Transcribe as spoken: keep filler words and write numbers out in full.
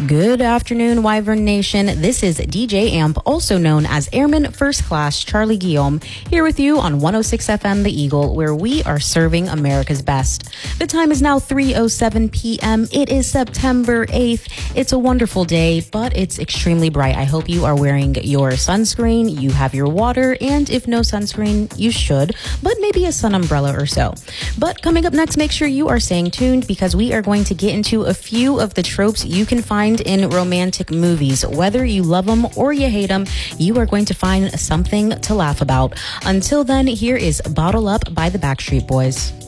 Good afternoon, Wyvern Nation. This is D J Amp, also known as Airman First Class Charlie Guillaume, here with you on one oh six F M The Eagle, where we are serving America's best. The time is now three oh seven p.m. It is September eighth. It's a wonderful day, but it's extremely bright. I hope you are wearing your sunscreen, you have your water, and if no sunscreen, you should, but maybe a sun umbrella or so. But coming up next, make sure you are staying tuned because we are going to get into a few of the tropes you can find in romantic movies. Whether you love them or you hate them, you are going to find something to laugh about. Until then, here is Bottle Up by the Backstreet Boys.